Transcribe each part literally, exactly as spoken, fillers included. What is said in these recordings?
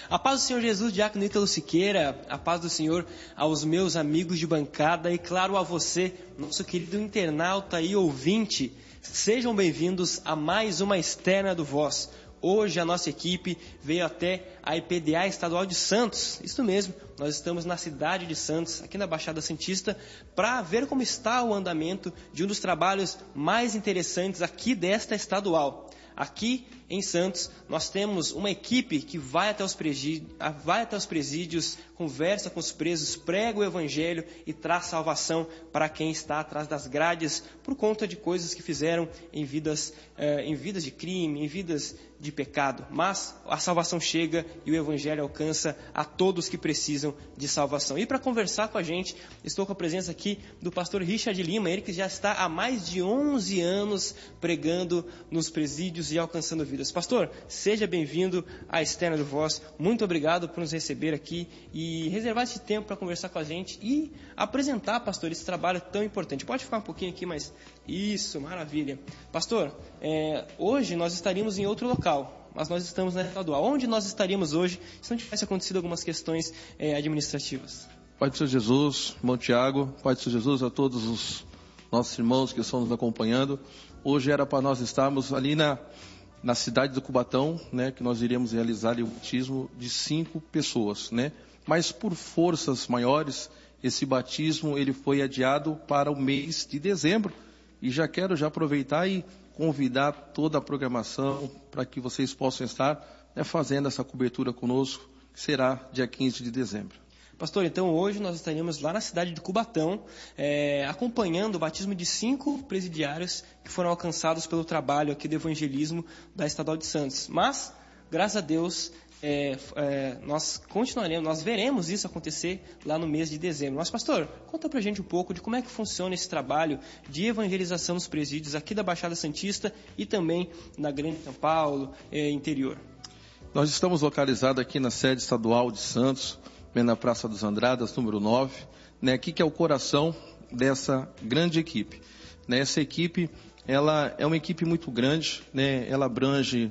A paz do Senhor Jesus, Diácono Ítalo Siqueira, a paz do Senhor aos meus amigos de bancada e, claro, a você, nosso querido internauta e ouvinte. Sejam bem-vindos a mais uma Externa do Voz. Hoje a nossa equipe veio até a I P D A Estadual de Santos. Isso mesmo, nós estamos na cidade de Santos, aqui na Baixada Santista, para ver como está o andamento de um dos trabalhos mais interessantes aqui desta estadual. Aqui em Santos, nós temos uma equipe que vai até os presídios, vai até os presídios, conversa com os presos, prega o evangelho e traz salvação para quem está atrás das grades por conta de coisas que fizeram em vidas, eh, em vidas de crime, em vidas de pecado. Mas a salvação chega e o evangelho alcança a todos que precisam de salvação. E para conversar com a gente, estou com a presença aqui do pastor Richard Lima, ele que já está há mais de onze anos pregando nos presídios e alcançando vidas. Pastor, seja bem-vindo à Externa do Voz. Muito obrigado por nos receber aqui e reservar esse tempo para conversar com a gente e apresentar, pastor, esse trabalho tão importante. Pode ficar um pouquinho aqui, mas isso, maravilha. Pastor, é, hoje nós estaríamos em outro local, mas nós estamos na estadual. Onde nós estaríamos hoje se não tivesse acontecido algumas questões é, administrativas? Pai do Senhor Jesus, irmão Tiago, Pai do Senhor Jesus, a todos os nossos irmãos que estão nos acompanhando. Hoje era para nós estarmos ali na, na cidade do Cubatão, né, que nós iríamos realizar ali o batismo de cinco pessoas, né? Mas por forças maiores, esse batismo ele foi adiado para o mês de dezembro. E já quero já aproveitar e convidar toda a programação para que vocês possam estar, né, fazendo essa cobertura conosco, que será dia quinze de dezembro. Pastor, então hoje nós estaríamos lá na cidade de Cubatão, é, acompanhando o batismo de cinco presidiários que foram alcançados pelo trabalho aqui do evangelismo da Estadual de Santos. Mas, graças a Deus, é, é, nós continuaremos, nós veremos isso acontecer lá no mês de dezembro. Mas, pastor, conta pra gente um pouco de como é que funciona esse trabalho de evangelização nos presídios aqui da Baixada Santista e também na Grande São Paulo, é, interior. Nós estamos localizados aqui na sede estadual de Santos, na Praça dos Andradas, número nove, né, aqui que é o coração dessa grande equipe. Né, essa equipe, ela é uma equipe muito grande, né, ela abrange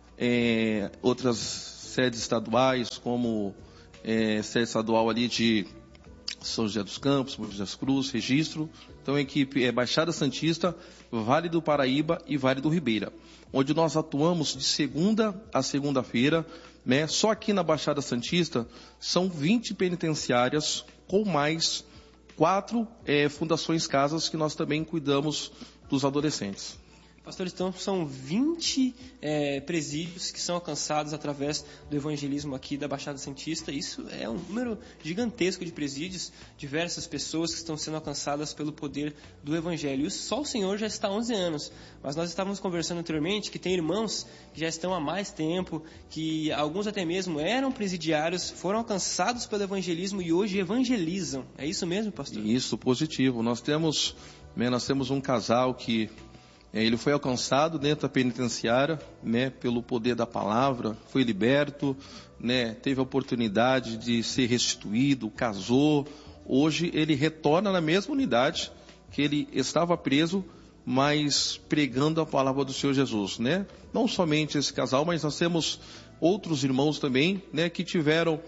é, outras sedes estaduais, como é, sede estadual ali de São José dos Campos, Mogi das Cruzes, Registro. Então a equipe é Baixada Santista, Vale do Paraíba e Vale do Ribeira, onde nós atuamos de segunda a segunda-feira, né? Só aqui na Baixada Santista são vinte penitenciárias com mais quatro é, fundações casas que nós também cuidamos dos adolescentes. Pastor, então são vinte é, presídios que são alcançados através do evangelismo aqui da Baixada Santista. Isso é um número gigantesco de presídios, diversas pessoas que estão sendo alcançadas pelo poder do evangelho. E só o Senhor já está há onze anos, mas nós estávamos conversando anteriormente que tem irmãos que já estão há mais tempo, que alguns até mesmo eram presidiários, foram alcançados pelo evangelismo e hoje evangelizam. É isso mesmo, pastor? Isso, positivo. Nós temos, né, nós temos um casal que ele foi alcançado dentro da penitenciária, né, pelo poder da palavra, foi liberto, né, teve a oportunidade de ser restituído, casou. Hoje ele retorna na mesma unidade que ele estava preso, mas pregando a palavra do Senhor Jesus, né? Não somente esse casal, mas nós temos outros irmãos também, né, que tiveram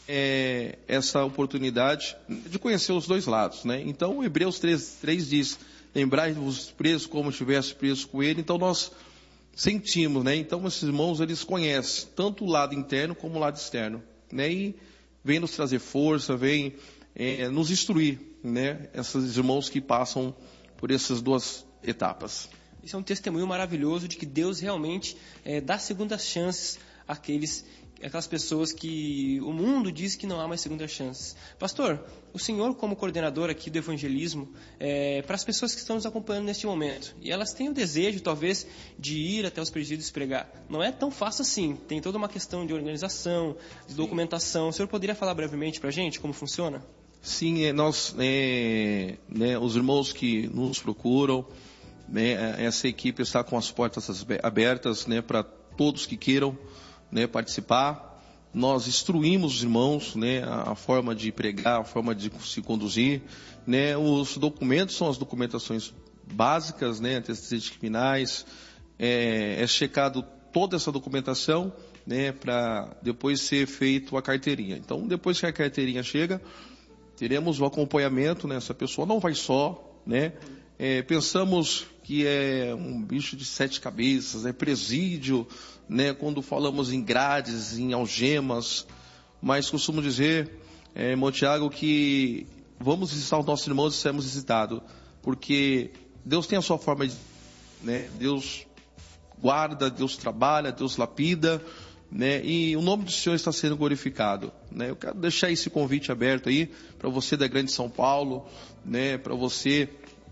é, essa oportunidade de conhecer os dois lados, né? Então, Hebreus três, três diz: lembrai-vos presos como estivesse preso com ele. Então nós sentimos, né? Então esses irmãos, eles conhecem tanto o lado interno como o lado externo, né? E vem nos trazer força, vem é, nos instruir, né? Esses irmãos que passam por essas duas etapas. Isso é um testemunho maravilhoso de que Deus realmente é, dá segundas chances àqueles aquelas pessoas que o mundo diz que não há mais segunda chance. Pastor, o senhor como coordenador aqui do evangelismo, é, para as pessoas que estão nos acompanhando neste momento, e elas têm o desejo, talvez, de ir até os presídios pregar, não é tão fácil assim, tem toda uma questão de organização, de documentação. O senhor poderia falar brevemente para a gente como funciona? Sim, nós, é, né, os irmãos que nos procuram, né, essa equipe está com as portas abertas, né, para todos que queiram, né, participar. Nós instruímos os irmãos, né, a, a forma de pregar, a forma de se conduzir, né. Os documentos são as documentações básicas, né, antecedentes criminais, é, é checado toda essa documentação né, para depois ser feito a carteirinha. Então, depois que a carteirinha chega, teremos o acompanhamento, né? Essa pessoa não vai só, né? É, pensamos que é um bicho de sete cabeças, é presídio, né? Quando falamos em grades, em algemas, mas costumo dizer, é, irmão Tiago, que vamos visitar os nossos irmãos e sermos visitados, porque Deus tem a sua forma de, né? Deus guarda, Deus trabalha, Deus lapida, né? E o nome do Senhor está sendo glorificado, né? Eu quero deixar esse convite aberto aí para você da Grande São Paulo, né? Para você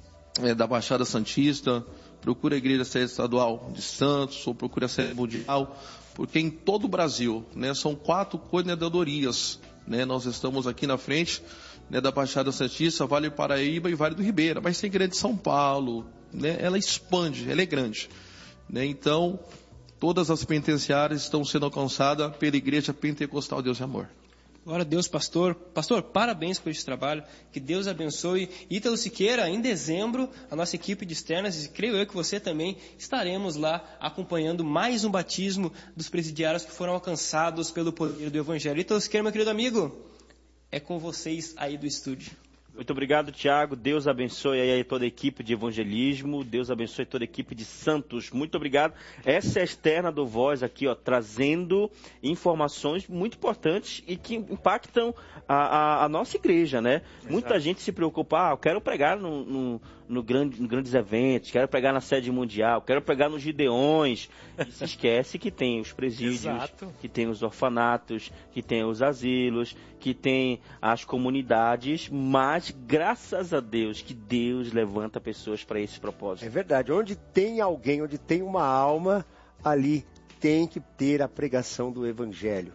é, da Baixada Santista, procura a Igreja Sede Estadual de Santos ou procura a Sede Mundial, porque em todo o Brasil, né? São quatro coordenadorias, né? Nós estamos aqui na frente, né, da Baixada Santista, Vale do Paraíba e Vale do Ribeira, mas tem Grande São Paulo, né? Ela expande, ela é grande, né? Então todas as penitenciárias estão sendo alcançadas pela Igreja Pentecostal Deus e Amor. Glória a Deus, pastor. Pastor, parabéns por esse trabalho. Que Deus abençoe. Ítalo Siqueira, em dezembro, a nossa equipe de externas, e creio eu que você também, estaremos lá acompanhando mais um batismo dos presidiários que foram alcançados pelo poder do Evangelho. Ítalo Siqueira, meu querido amigo, é com vocês aí do estúdio. Muito obrigado, Tiago. Deus abençoe aí toda a equipe de evangelismo. Deus abençoe toda a equipe de santos. Muito obrigado. Essa é a externa do Voz aqui, ó, trazendo informações muito importantes e que impactam a, a, a nossa igreja, né? Exato. Muita gente se preocupa, ah, eu quero pregar no, no, no grande, em grandes eventos, quero pregar na sede mundial, quero pregar nos Gideões. E se esquece que tem os presídios, Exato. Que tem os orfanatos, que tem os asilos, que tem as comunidades, mas graças a Deus que Deus levanta pessoas para esse propósito. É verdade, onde tem alguém, onde tem uma alma, ali tem que ter a pregação do Evangelho.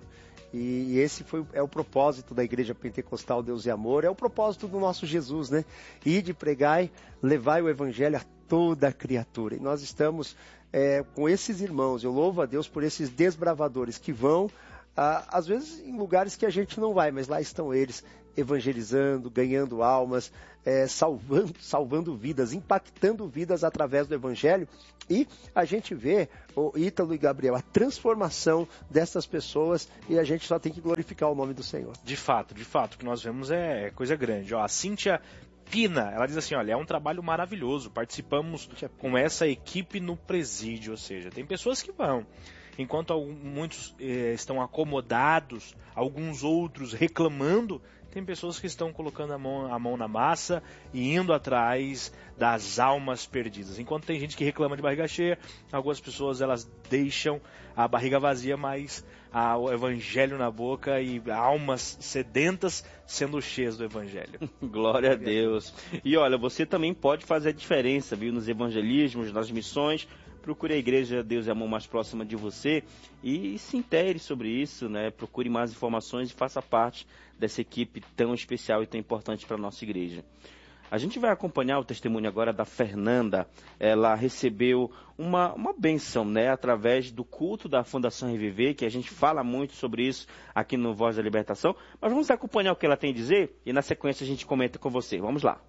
E esse foi, é o propósito da Igreja Pentecostal Deus e Amor, é o propósito do nosso Jesus, né? Ide, pregai, levai o Evangelho a toda a criatura. E nós estamos é, com esses irmãos, eu louvo a Deus por esses desbravadores que vão, ah, às vezes em lugares que a gente não vai, mas lá estão eles, evangelizando, ganhando almas, é, salvando, salvando vidas, impactando vidas através do Evangelho. E a gente vê, o Ítalo e Gabriel, a transformação dessas pessoas, e a gente só tem que glorificar o nome do Senhor. De fato, de fato, o que nós vemos é coisa grande. Ó, a Cíntia Pina, ela diz assim, olha, é um trabalho maravilhoso, participamos com essa equipe no presídio, ou seja, tem pessoas que vão. Enquanto muitos eh, estão acomodados, alguns outros reclamando, tem pessoas que estão colocando a mão, a mão na massa e indo atrás das almas perdidas. Enquanto tem gente que reclama de barriga cheia, algumas pessoas elas deixam a barriga vazia, mas a, o evangelho na boca e almas sedentas sendo cheias do evangelho. Glória a Deus. E olha, você também pode fazer a diferença, viu, nos evangelismos, nas missões. Procure a Igreja Deus e Amor mais próxima de você e se intere sobre isso, né? Procure mais informações e faça parte dessa equipe tão especial e tão importante para a nossa igreja. A gente vai acompanhar o testemunho agora da Fernanda. Ela recebeu uma, uma bênção, né? Através do culto da Fundação Reviver, que a gente fala muito sobre isso aqui no Voz da Libertação. Mas vamos acompanhar o que ela tem a dizer e na sequência a gente comenta com você. Vamos lá.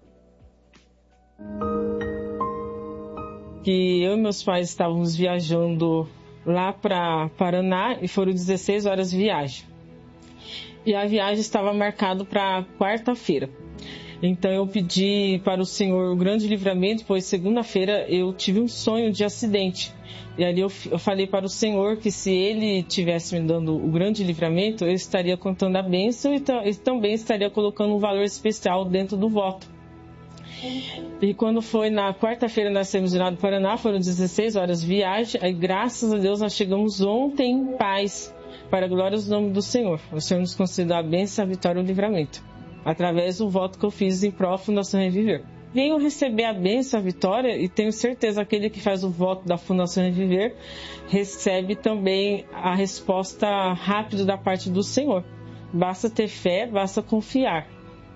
Que eu e meus pais estávamos viajando lá para Paraná e foram dezesseis horas de viagem. E a viagem estava marcada para quarta-feira. Então eu pedi para o Senhor o grande livramento, pois segunda-feira eu tive um sonho de acidente. E ali eu, eu falei para o Senhor que se Ele tivesse me dando o grande livramento, eu estaria contando a bênção e, t- e também estaria colocando um valor especial dentro do voto. E quando foi na quarta-feira nós saímos de lá do Paraná, foram dezesseis horas de viagem, aí graças a Deus nós chegamos ontem em paz, para a glória do nome do Senhor. O Senhor nos concedeu a bênção, a vitória e o livramento, através do voto que eu fiz em prol da Fundação Reviver. Venho receber a bênção, a vitória, e tenho certeza que aquele que faz o voto da Fundação Reviver recebe também a resposta rápida da parte do Senhor. Basta ter fé, basta confiar.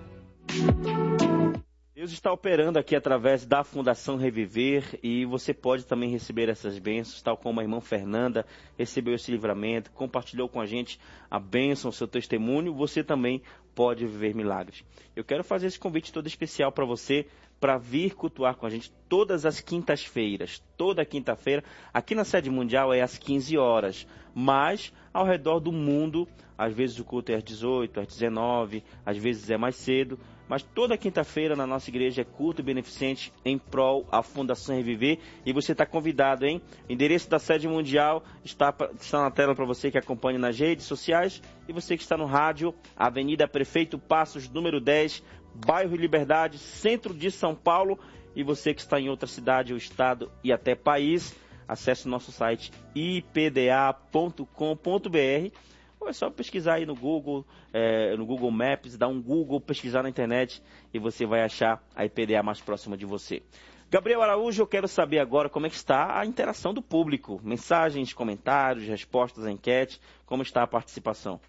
Deus está operando aqui através da Fundação Reviver e você pode também receber essas bênçãos, tal como a irmã Fernanda recebeu esse livramento, compartilhou com a gente a bênção, o seu testemunho, você também pode viver milagres. Eu quero fazer esse convite todo especial para você para vir cultuar com a gente todas as quintas-feiras. Toda quinta-feira, aqui na Sede Mundial é às quinze horas, mas ao redor do mundo, às vezes o culto é às dezoito, às dezenove, às vezes é mais cedo, mas toda quinta-feira na nossa igreja é culto beneficente em prol à Fundação Reviver, e você está convidado, hein? O endereço da Sede Mundial está, está na tela para você que acompanha nas redes sociais, e você que está no rádio, Avenida Prefeito Passos, número dez, bairro Liberdade, centro de São Paulo, e você que está em outra cidade ou estado e até país, acesse o nosso site i p d a ponto com ponto b r, ou é só pesquisar aí no Google, é, no Google Maps, dar um Google, pesquisar na internet e você vai achar a I P D A mais próxima de você. Gabriel Araújo, eu quero saber agora como é que está a interação do público, mensagens, comentários, respostas à enquete, como está a participação?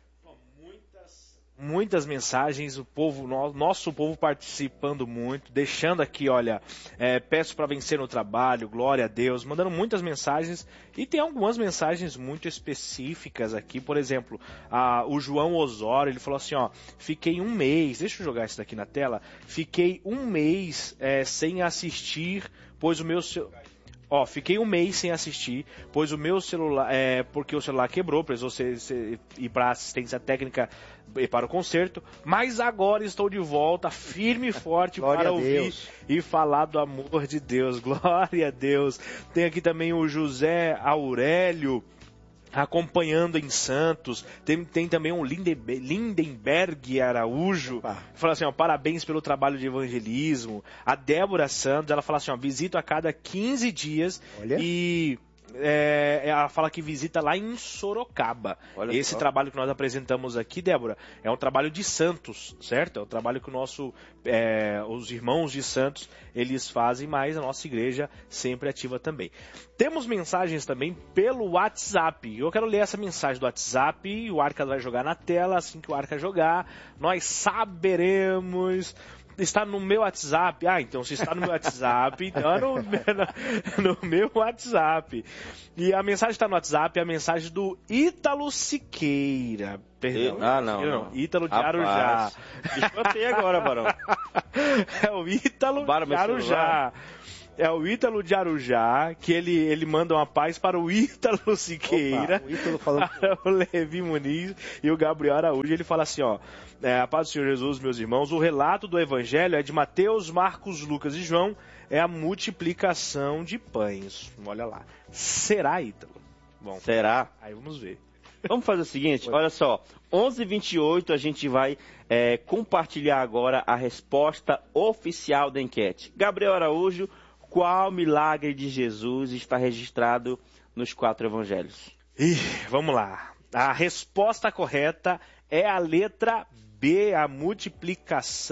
Muitas mensagens, o povo, nosso povo participando muito, deixando aqui, olha, é, peço para vencer no trabalho, glória a Deus, mandando muitas mensagens, e tem algumas mensagens muito específicas aqui, por exemplo, a, o João Osório, ele falou assim, ó, fiquei um mês, deixa eu jogar isso daqui na tela, fiquei um mês é, sem assistir, pois o meu... Ó, fiquei um mês sem assistir, pois o meu celular, é, porque o celular quebrou, precisou ser, ser, ir para assistência técnica e para o conserto, mas agora estou de volta, firme e forte para ouvir e falar do amor de Deus. Glória a Deus. Tem aqui também o José Aurélio, acompanhando em Santos. Tem, tem também um Lindenberg, Lindenberg Araújo, que fala assim, ó, parabéns pelo trabalho de evangelismo. A Débora Santos, ela fala assim, ó, visito a cada quinze dias. Olha. E é, ela fala que visita lá em Sorocaba. Olha Esse só. trabalho que nós apresentamos aqui, Débora, é um trabalho de Santos, certo? É um trabalho que o nosso, é, os irmãos de Santos, eles fazem, mas a nossa igreja sempre ativa também. Temos mensagens também pelo WhatsApp. Eu quero ler essa mensagem do WhatsApp, o Arca vai jogar na tela, assim que o Arca jogar, nós saberemos... Está no meu WhatsApp. Ah, então se está no meu WhatsApp, então é no, no, no meu WhatsApp. E a mensagem está no WhatsApp, é a mensagem do Ítalo Siqueira. Perdão. Ah, não. não. não. Ítalo de Arujá. Escutei agora, Barão. É o Ítalo de Arujá. É o Ítalo de Arujá, que ele, ele manda uma paz para o Ítalo Siqueira, Opa, o Ítalo falou... para o Levi Muniz e o Gabriel Araújo. Ele fala assim, ó, é, a paz do Senhor Jesus, meus irmãos, o relato do Evangelho é de Mateus, Marcos, Lucas e João, é a multiplicação de pães. Olha lá. Será, Ítalo? Bom, será? Aí vamos ver. Vamos fazer o seguinte, olha só, onze e vinte e oito a gente vai é, compartilhar agora a resposta oficial da enquete. Gabriel Araújo, qual milagre de Jesus está registrado nos quatro evangelhos? Ih, vamos lá. A resposta correta é a letra B, a multiplicação